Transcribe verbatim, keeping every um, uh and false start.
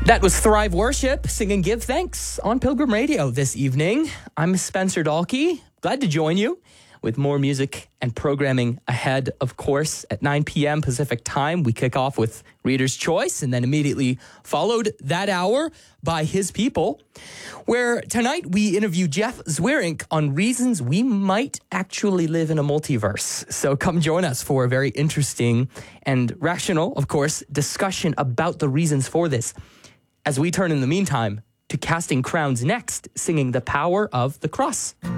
That was Thrive Worship singing Give Thanks on Pilgrim Radio this evening. I'm Spencer Dalkey. Glad to join you with more music and programming ahead, of course. At nine p.m. Pacific time, we kick off with Reader's Choice and then immediately followed that hour by His People, where tonight we interview Jeff Zwirink on reasons we might actually live in a multiverse. So come join us for a very interesting and rational, of course, discussion about the reasons for this, as we turn in the meantime to Casting Crowns next, singing The Power of the Cross.